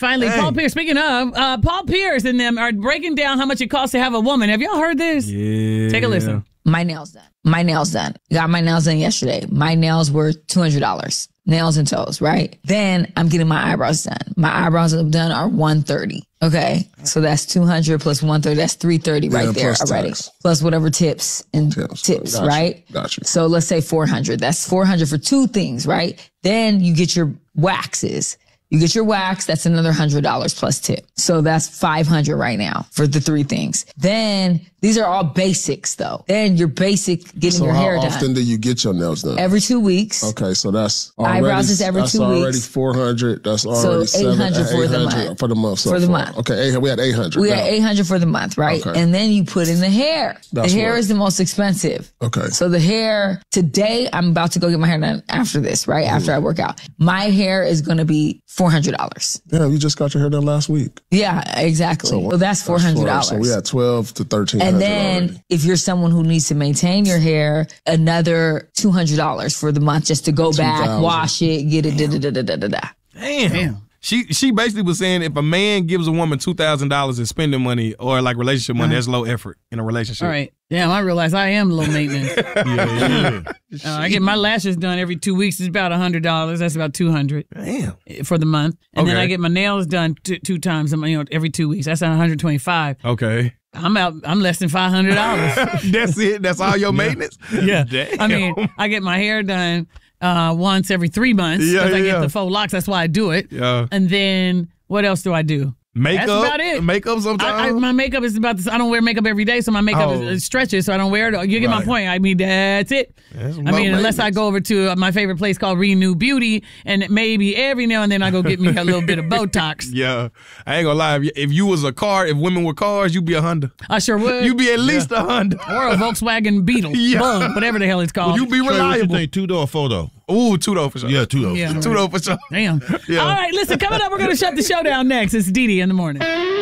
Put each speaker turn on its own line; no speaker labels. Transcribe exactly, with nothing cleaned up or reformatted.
Finally, hey. Paul Pierce. Speaking of, uh, Paul Pierce and them are breaking down how much it costs to have a woman. Have y'all heard this?
Yeah.
Take a listen.
My nails done. My nails done. Got my nails done yesterday. My nails were two hundred dollars. Nails and toes, right? Then I'm getting my eyebrows done. My eyebrows done are one hundred thirty dollars. Okay. So that's two hundred dollars plus one hundred thirty dollars. That's three hundred thirty dollars right
yeah,
there already.
Tax.
Plus whatever tips and tips, tips
gotcha.
right?
Gotcha.
So let's say four hundred dollars. That's four hundred dollars for two things, right? Then you get your waxes. You get your wax, that's another one hundred dollars plus tip. So that's five hundred dollars right now for the three things. Then, these are all basics though. Then your basic getting
so
your hair done.
how often do you get your nails done?
Every two weeks.
Okay, so that's already,
eyebrows is every
that's
two
already
weeks.
four hundred. That's already
so eight hundred for the month.
For the month. So
for the
far.
month.
Okay, eight, we had eight hundred.
We
now.
had eight hundred for the month, right?
Okay.
And then you put in the hair.
That's
the hair
what?
is the most expensive.
Okay.
So the hair, today, I'm about to go get my hair done after this, right? After
Ooh.
I work out. My hair is going to be four hundred dollars.
Yeah, you just got your hair done last week.
Yeah, exactly. So, well, that's four hundred dollars.
So we had twelve to thirteen hundred.
And then
already.
if you're someone who needs to maintain your hair, another two hundred dollars for the month just to go back, wash it, get it, da da da da da da.
Damn. Damn. She she basically was saying if a man gives a woman two thousand dollars in spending money or like relationship money, uh-huh. that's low effort in a relationship.
All right. Damn, I realize I am low maintenance.
yeah, yeah.
Uh, I get my lashes done every two weeks. It's about one hundred dollars. That's about two hundred dollars. Damn. For the month. And okay. then I get my nails done t- two times you know, every two weeks. That's one hundred twenty-five dollars.
Okay.
I'm out. I'm less than five hundred dollars.
That's it? That's all your maintenance?
Yeah.
Damn.
I mean, I get my hair done uh, once every three months because
yeah,
I
yeah.
get the faux locks. That's why I do it.
Yeah.
And then what else do I do?
Makeup?
That's about it.
Makeup sometimes?
I, I, my makeup is about this. I don't wear makeup every day, so my makeup
oh.
is, stretches, so I don't wear it. You get right. my point. I mean, that's it.
That's
I mean, unless I go over to uh, my favorite place called Renew Beauty, and maybe every now and then I go get me a little bit of Botox.
Yeah. I ain't gonna lie. If you, if you was a car, if women were cars, you'd be a Honda.
I sure would.
You'd be at least a yeah. Honda.
Or a Volkswagen Beetle. Yeah. Bug, whatever the hell it's called.
Well, you be
Trey,
reliable.
What you think, two door or four door?
Ooh, two door for sure.
Yeah, two door.
Yeah,
for sure.
Two door for sure.
Damn.
Yeah.
All right, listen, coming up, we're going to shut the show down next. It's Dee Dee in the morning.